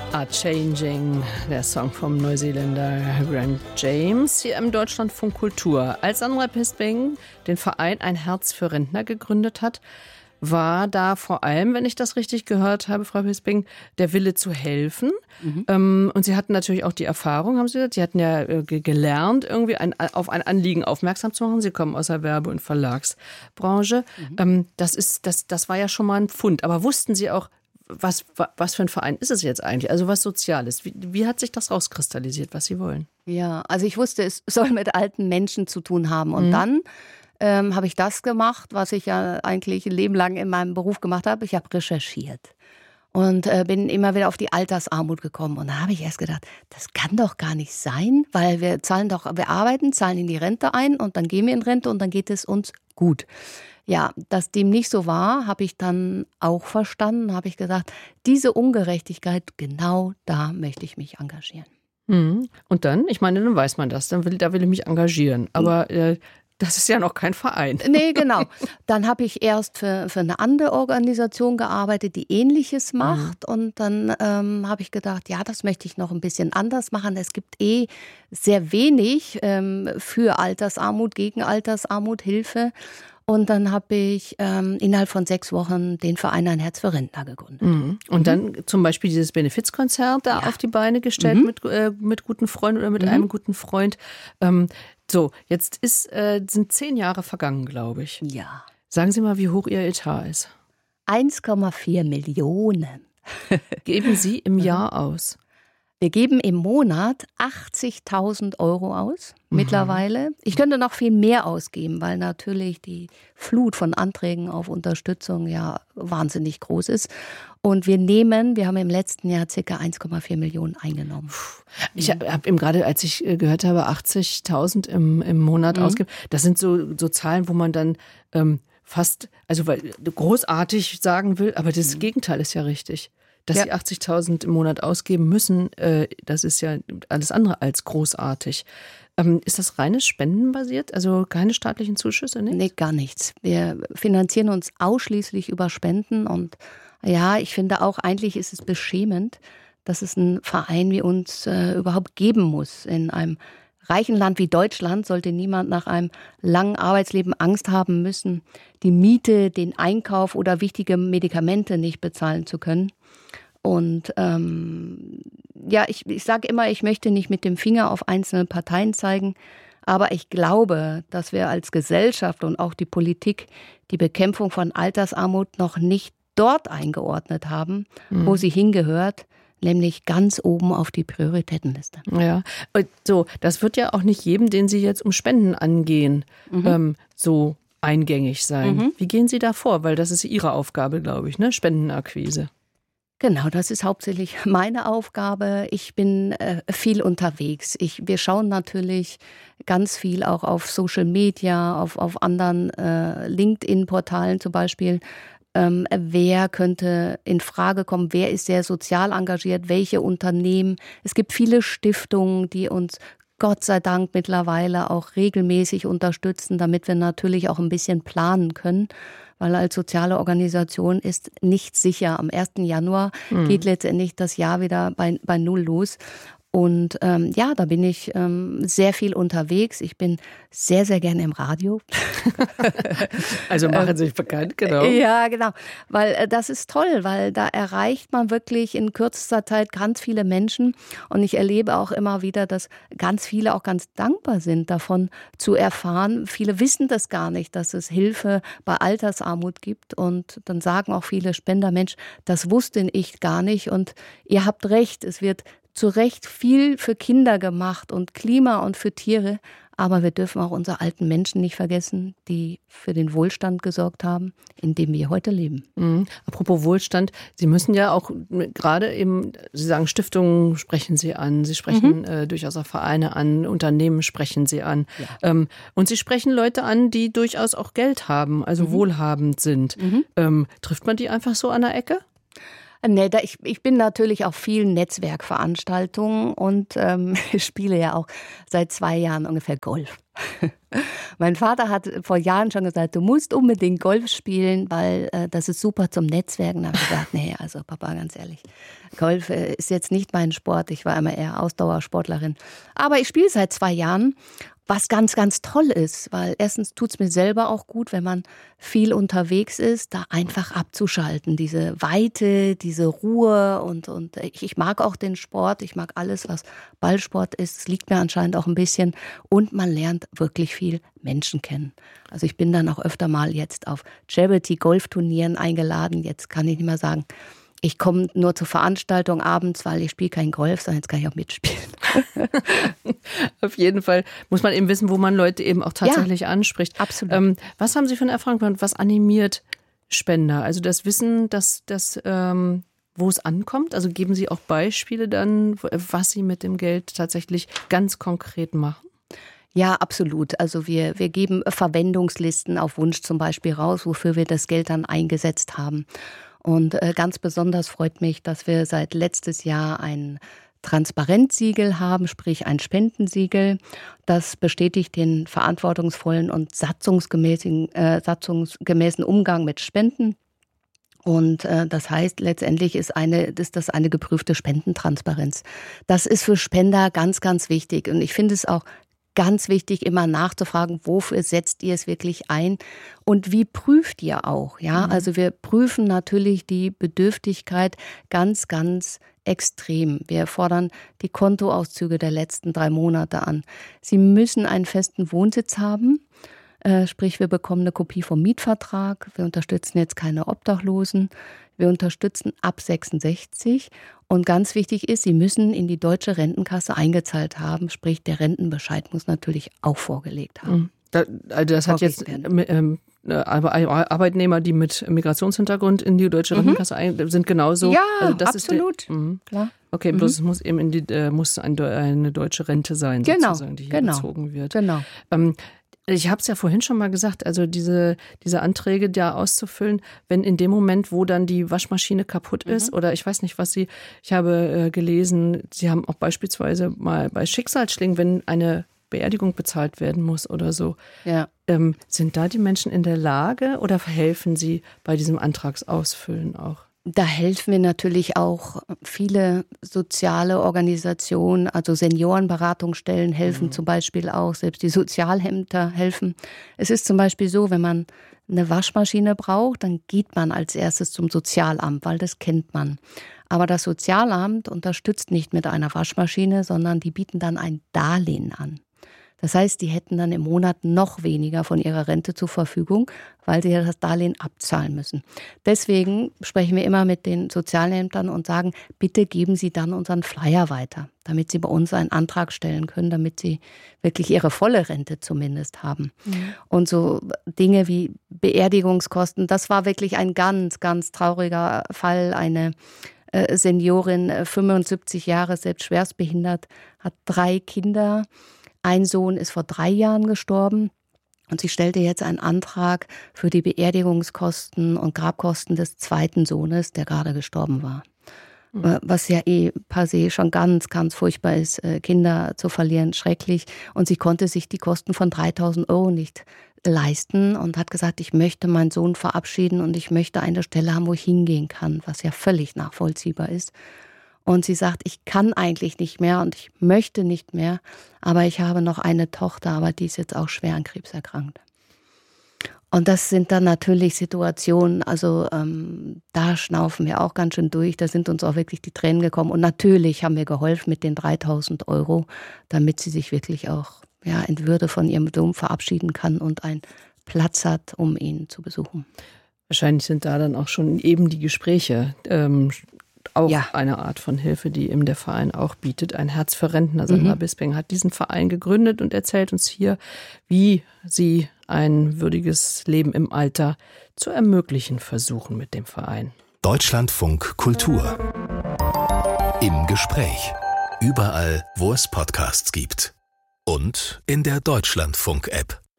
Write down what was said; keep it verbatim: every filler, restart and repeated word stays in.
Are Changing, der Song vom Neuseeländer Grant James, hier im Deutschlandfunk Kultur. Als Sandra Pisping den Verein Ein Herz für Rentner gegründet hat, war da vor allem, wenn ich das richtig gehört habe, Frau Pisping, der Wille zu helfen. Mhm. Ähm, und Sie hatten natürlich auch die Erfahrung, haben Sie gesagt, Sie hatten ja äh, gelernt, irgendwie ein, auf ein Anliegen aufmerksam zu machen. Sie kommen aus der Werbe- und Verlagsbranche. Mhm. Ähm, das ist, das, das war ja schon mal ein Pfund. Aber wussten Sie auch, Was, was für ein Verein ist es jetzt eigentlich? Also was Soziales. Wie, wie hat sich das rauskristallisiert, was Sie wollen? Ja, also ich wusste, es soll mit alten Menschen zu tun haben. Und mhm. dann ähm, habe ich das gemacht, was ich ja eigentlich ein Leben lang in meinem Beruf gemacht habe. Ich habe recherchiert und äh, bin immer wieder auf die Altersarmut gekommen. Und da habe ich erst gedacht, das kann doch gar nicht sein, weil wir zahlen doch, wir arbeiten, zahlen in die Rente ein und dann gehen wir in Rente und dann geht es uns gut. Ja, dass dem nicht so war, habe ich dann auch verstanden, habe ich gesagt, diese Ungerechtigkeit, genau da möchte ich mich engagieren. Mhm. Und dann, ich meine, dann weiß man das, dann will, da will ich mich engagieren, aber äh, das ist ja noch kein Verein. Nee, genau. Dann habe ich erst für, für eine andere Organisation gearbeitet, die Ähnliches macht. Mhm. Und dann ähm, habe ich gedacht, ja, das möchte ich noch ein bisschen anders machen. Es gibt eh sehr wenig ähm, für Altersarmut, gegen Altersarmut, Hilfe. Und dann habe ich ähm, innerhalb von sechs Wochen den Verein Ein Herz für Rentner gegründet. Mhm. Und mhm. dann zum Beispiel dieses Benefizkonzert da ja. auf die Beine gestellt mhm. mit, äh, mit guten Freunden oder mit mhm. einem guten Freund. Ähm, so, jetzt ist, äh, sind zehn Jahre vergangen, glaube ich. Ja. Sagen Sie mal, wie hoch Ihr Etat ist. eins Komma vier Millionen. Geben Sie im Jahr aus? Wir geben im Monat achtzigtausend Euro aus, mhm. mittlerweile. Ich könnte noch viel mehr ausgeben, weil natürlich die Flut von Anträgen auf Unterstützung ja wahnsinnig groß ist. Und wir nehmen, wir haben im letzten Jahr ca. eins Komma vier Millionen eingenommen. Ich habe eben gerade, als ich gehört habe, achtzigtausend im, im Monat mhm. ausgeben, das sind so, so Zahlen, wo man dann ähm, fast, also weil, großartig sagen will, aber das mhm. Gegenteil ist ja richtig. Dass ja. sie achtzigtausend im Monat ausgeben müssen, äh, das ist ja alles andere als großartig. Ähm, ist das reines Spendenbasiert? Also keine staatlichen Zuschüsse? Nicht? Nee, gar nichts. Wir finanzieren uns ausschließlich über Spenden. Und ja, ich finde auch, eigentlich ist es beschämend, dass es einen Verein wie uns äh, überhaupt geben muss. In einem reichen Land wie Deutschland sollte niemand nach einem langen Arbeitsleben Angst haben müssen, die Miete, den Einkauf oder wichtige Medikamente nicht bezahlen zu können. Und ähm, ja, ich, ich sage immer, ich möchte nicht mit dem Finger auf einzelne Parteien zeigen, aber ich glaube, dass wir als Gesellschaft und auch die Politik die Bekämpfung von Altersarmut noch nicht dort eingeordnet haben, mhm. wo sie hingehört, nämlich ganz oben auf die Prioritätenliste. Ja, so, das wird ja auch nicht jedem, den Sie jetzt um Spenden angehen, mhm. ähm, so eingängig sein. Mhm. Wie gehen Sie da vor? Weil das ist Ihre Aufgabe, glaube ich, ne? Spendenakquise. Genau, das ist hauptsächlich meine Aufgabe. Ich bin äh, viel unterwegs. Ich, wir schauen natürlich ganz viel auch auf Social Media, auf, auf anderen äh, LinkedIn-Portalen zum Beispiel. Ähm, wer könnte in Frage kommen? Wer ist sehr sozial engagiert? Welche Unternehmen? Es gibt viele Stiftungen, die uns Gott sei Dank mittlerweile auch regelmäßig unterstützen, damit wir natürlich auch ein bisschen planen können. Weil als soziale Organisation ist nichts sicher. Am ersten Januar mhm. geht letztendlich das Jahr wieder bei, bei Null los. Und ähm, ja, da bin ich ähm, sehr viel unterwegs. Ich bin sehr, sehr gerne im Radio. Also machen Sie sich bekannt, genau. Ja, genau. Weil äh, das ist toll, weil da erreicht man wirklich in kürzester Zeit ganz viele Menschen. Und ich erlebe auch immer wieder, dass ganz viele auch ganz dankbar sind, davon zu erfahren. Viele wissen das gar nicht, dass es Hilfe bei Altersarmut gibt. Und dann sagen auch viele Spender, Mensch, das wusste ich gar nicht. Und ihr habt recht, es wird zu Recht viel für Kinder gemacht und Klima und für Tiere. Aber wir dürfen auch unsere alten Menschen nicht vergessen, die für den Wohlstand gesorgt haben, in dem wir heute leben. Mhm. Apropos Wohlstand, Sie müssen ja auch gerade eben, Sie sagen, Stiftungen sprechen Sie an, Sie sprechen mhm. äh, durchaus auch Vereine an, Unternehmen sprechen Sie an. Ja. Ähm, und Sie sprechen Leute an, die durchaus auch Geld haben, also mhm. wohlhabend sind. Mhm. Ähm, trifft man die einfach so an der Ecke? Nee, da ich, ich bin natürlich auf vielen Netzwerkveranstaltungen und ähm, spiele ja auch seit zwei Jahren ungefähr Golf. Mein Vater hat vor Jahren schon gesagt, du musst unbedingt Golf spielen, weil äh, das ist super zum Netzwerken. Da habe ich gesagt, nee, also Papa, ganz ehrlich, Golf äh, ist jetzt nicht mein Sport. Ich war immer eher Ausdauersportlerin. Aber ich spiele seit zwei Jahren. Was ganz, ganz toll ist, weil erstens tut es mir selber auch gut, wenn man viel unterwegs ist, da einfach abzuschalten. Diese Weite, diese Ruhe und, und ich, ich mag auch den Sport, ich mag alles, was Ballsport ist. Es liegt mir anscheinend auch ein bisschen und man lernt wirklich viel Menschen kennen. Also ich bin dann auch öfter mal jetzt auf Charity-Golfturnieren eingeladen. Jetzt kann ich nicht mehr sagen, ich komme nur zur Veranstaltung abends, weil ich spiele kein Golf, sondern jetzt kann ich auch mitspielen. Auf jeden Fall muss man eben wissen, wo man Leute eben auch tatsächlich ja, anspricht. Absolut. Ähm, was haben Sie für eine Erfahrung gemacht? Was animiert Spender? Also das Wissen, dass, dass, ähm, wo es ankommt? Also geben Sie auch Beispiele dann, was Sie mit dem Geld tatsächlich ganz konkret machen? Ja, absolut. Also wir, wir geben Verwendungslisten auf Wunsch zum Beispiel raus, wofür wir das Geld dann eingesetzt haben. Und äh, ganz besonders freut mich, dass wir seit letztes Jahr ein Transparenzsiegel haben, sprich ein Spendensiegel. Das bestätigt den verantwortungsvollen und satzungsgemäßen, äh, satzungsgemäßen Umgang mit Spenden. Und äh, das heißt, letztendlich ist, eine, ist das eine geprüfte Spendentransparenz. Das ist für Spender ganz, ganz wichtig. Und ich finde es auch ganz wichtig, immer nachzufragen, wofür setzt ihr es wirklich ein und wie prüft ihr auch? Ja, mhm. Also wir prüfen natürlich die Bedürftigkeit ganz, ganz extrem. Wir fordern die Kontoauszüge der letzten drei Monate an. Sie müssen einen festen Wohnsitz haben. Äh, sprich, wir bekommen eine Kopie vom Mietvertrag. Wir unterstützen jetzt keine Obdachlosen. Wir unterstützen ab sechsundsechzig. Und ganz wichtig ist, sie müssen in die deutsche Rentenkasse eingezahlt haben. Sprich, der Rentenbescheid muss natürlich auch vorgelegt haben. Da, also das hat jetzt ähm, Arbeitnehmer, die mit Migrationshintergrund in die deutsche Rentenkasse mhm. ein, sind genauso. Ja, also das absolut. Ist der, mh. Klar. Okay, bloß mhm. es muss eben in die, äh, muss ein, eine deutsche Rente sein, genau. sozusagen, die hier genau. bezogen wird. Genau. Ähm, Ich habe es ja vorhin schon mal gesagt, also diese, diese Anträge da auszufüllen, wenn in dem Moment, wo dann die Waschmaschine kaputt ist, mhm. oder ich weiß nicht, was Sie, ich habe äh, gelesen, Sie haben auch beispielsweise mal bei Schicksalsschlägen, wenn eine Beerdigung bezahlt werden muss oder so. Ja. Ähm, sind da die Menschen in der Lage oder helfen Sie bei diesem Antragsausfüllen auch? Da helfen wir natürlich auch viele soziale Organisationen, also Seniorenberatungsstellen helfen mhm. zum Beispiel auch, selbst die Sozialhämter helfen. Es ist zum Beispiel so, wenn man eine Waschmaschine braucht, dann geht man als erstes zum Sozialamt, weil das kennt man. Aber das Sozialamt unterstützt nicht mit einer Waschmaschine, sondern die bieten dann ein Darlehen an. Das heißt, die hätten dann im Monat noch weniger von ihrer Rente zur Verfügung, weil sie ja das Darlehen abzahlen müssen. Deswegen sprechen wir immer mit den Sozialämtern und sagen, bitte geben Sie dann unseren Flyer weiter, damit Sie bei uns einen Antrag stellen können, damit Sie wirklich Ihre volle Rente zumindest haben. Mhm. Und so Dinge wie Beerdigungskosten, das war wirklich ein ganz, ganz trauriger Fall. Eine Seniorin, fünfundsiebzig Jahre, selbst schwerstbehindert, hat drei Kinder. Ein Sohn ist vor drei Jahren gestorben und sie stellte jetzt einen Antrag für die Beerdigungskosten und Grabkosten des zweiten Sohnes, der gerade gestorben war. Mhm. Was ja eh per se schon ganz, ganz furchtbar ist, Kinder zu verlieren, schrecklich. Und sie konnte sich die Kosten von dreitausend Euro nicht leisten und hat gesagt, ich möchte meinen Sohn verabschieden und ich möchte eine Stelle haben, wo ich hingehen kann, was ja völlig nachvollziehbar ist. Und sie sagt, ich kann eigentlich nicht mehr und ich möchte nicht mehr, aber ich habe noch eine Tochter, aber die ist jetzt auch schwer an Krebs erkrankt. Und das sind dann natürlich Situationen, also ähm, da schnaufen wir auch ganz schön durch, da sind uns auch wirklich die Tränen gekommen. Und natürlich haben wir geholfen mit den dreitausend Euro, damit sie sich wirklich auch ja, in Würde von ihrem Sohn verabschieden kann und einen Platz hat, um ihn zu besuchen. Wahrscheinlich sind da dann auch schon eben die Gespräche ähm, auch ja. eine Art von Hilfe, die eben der Verein auch bietet. Ein Herz für Rentner. Sandra mhm. Bisping hat diesen Verein gegründet und erzählt uns hier, wie sie ein würdiges Leben im Alter zu ermöglichen versuchen mit dem Verein. Deutschlandfunk Kultur. Im Gespräch. Überall, wo es Podcasts gibt. Und in der Deutschlandfunk-App.